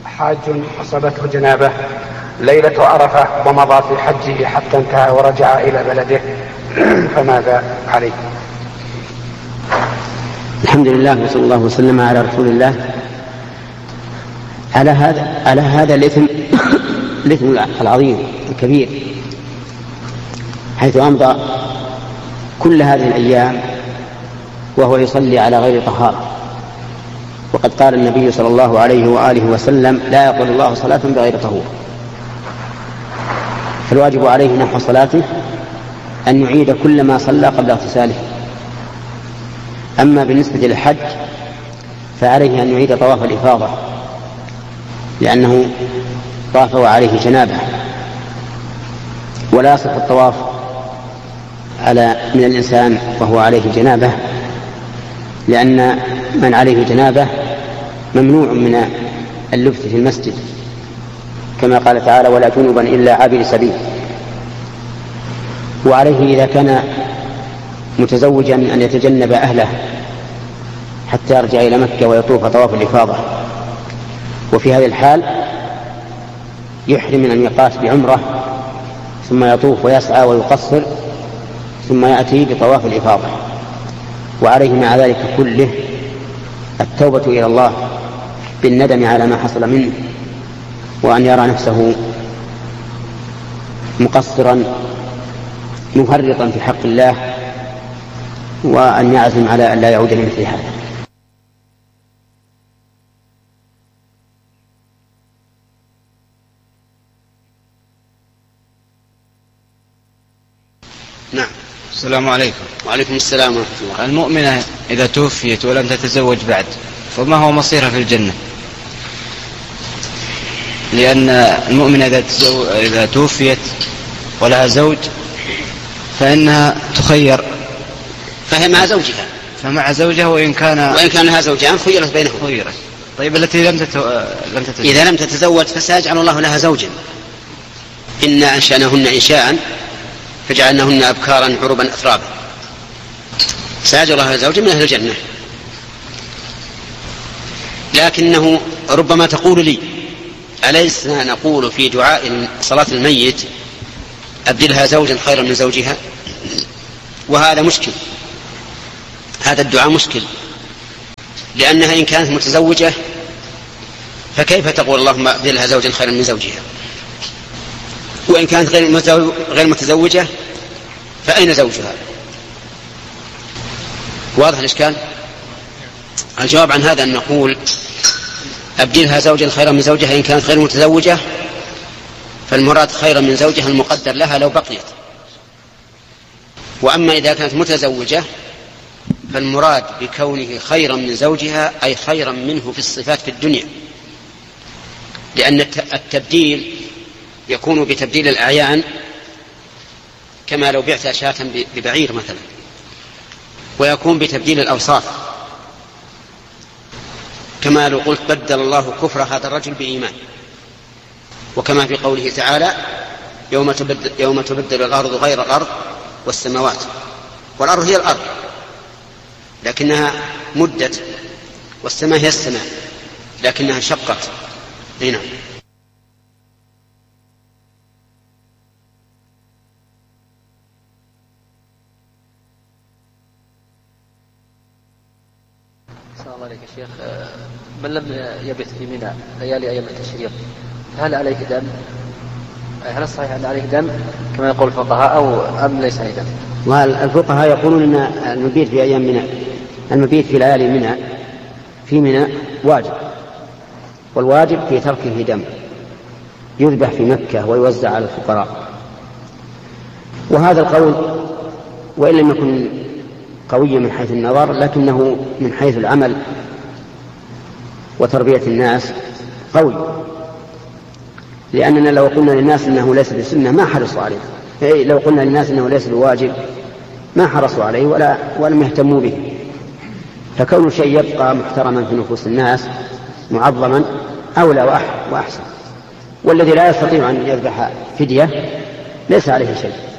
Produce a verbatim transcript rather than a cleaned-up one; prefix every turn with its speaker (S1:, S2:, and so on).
S1: حاج أصابته جنابة ليلة عرفة ومضى في حجه حتى انتهى ورجع إلى بلده فماذا عليه؟
S2: الحمد لله وصلى الله وسلم على رسول الله. على هذا على هذا الإثم الإثم العظيم الكبير، حيث أمضى كل هذه الأيام وهو يصلي على غير طهارة، وقد قال النبي صلى الله عليه وآله وسلم: لا يقبل الله صلاة بغير طهور. فالواجب عليه نحو صلاته أن يعيد كل ما صلى قبل اغتساله. أما بالنسبة للحج فعليه أن يعيد طواف الإفاضة، لأنه طاف وعليه جنابة، ولا يصح الطواف على من الإنسان وهو عليه جنابة، لأن من عليه جنابة ممنوع من اللبث في المسجد، كما قال تعالى: ولا جنبا إلا عابر سبيل. وعليه إذا كان متزوجا أن يتجنب أهله حتى يرجع إلى مكة ويطوف طواف الإفاضة، وفي هذه الحال يحرم من الميقات بعمرة ثم يطوف ويسعى ويقصر ثم يأتي بطواف الإفاضة. وعليه مع ذلك كله التوبة إلى الله بالندم على ما حصل منه، وأن يرى نفسه مقصرا مفرطا في حق الله، وأن يعزم على أن لا يعود لمثل هذا.
S3: نعم. السلام عليكم.
S2: وعليكم السلام ورحمة الله.
S3: المؤمنة إذا توفيت ولم تتزوج بعد فما هو مصيرها في الجنة؟ لأن المؤمنة إذا, إذا توفيت ولها زوج فإنها تخير،
S2: فهي مع زوجها
S3: فمع زوجها وإن كان
S2: وإن كان لها زوجان خيرت بينهم.
S3: خيرت. طيب التي لم تتو... لم تتزوج
S2: إذا لم تتزوج فسيجعل الله لها زوجا. إنا أنشأناهن إنشاء فجعلناهن أبكارا عربا أترابا، سيجعل لها زوجا من أهل الجنة. لكنه ربما تقول لي: أليس نقول في دعاء صلاة الميت أبدلها زوجا خيرا من زوجها؟ وهذا مشكل، هذا الدعاء مشكل، لأنها إن كانت متزوجة فكيف تقول اللهم أبدلها زوجا خيرا من زوجها؟ وإن كانت غير متزوجة فأين زوجها؟ واضح الإشكال؟ الجواب عن هذا أن نقول: أبدلها زوجا خيرا من زوجها إن كانت غير متزوجة، فالمراد خيرا من زوجها المقدر لها لو بقيت. وأما إذا كانت متزوجة فالمراد بكونه خيرا من زوجها أي خيرا منه في الصفات في الدنيا، لأن التبديل يكون بتبديل الأعيان، كما لو بعت شاة ببعير مثلا، ويكون بتبديل الأوصاف، كما لو قلت بدل الله كفر هذا الرجل بإيمان، وكما في قوله تعالى: يوم تبدل, يوم تبدل الأرض غير الأرض والسماوات. والأرض هي الأرض لكنها مدت، والسماء هي السماء لكنها شقت. هنا
S4: السلام عليكم يا شيخ. من لم يبت في منى ليالي أيام التشريق هل عليه دم؟ هل الصحيح أن عليه دم كما يقول الفقهاء أو أم ليس عليه دم؟
S2: والفقهاء يقولون أن المبيت في أيام منى، المبيت في ليالي منى في منى واجب، والواجب في تركه دم يذبح في مكة ويوزع على الفقراء. وهذا القول وإن لم يكن قويا من حيث النظر لكنه من حيث العمل وتربية الناس قوي، لأننا لو قلنا للناس إنه ليس بسنة ما حرصوا عليه، لو قلنا للناس إنه ليس بواجب ما حرصوا عليه ولا ولم يهتموا به. فكون شيء يبقى محترما في نفوس الناس معظما أولى وأحسن. والذي لا يستطيع أن يذبح فدية ليس عليه شيء.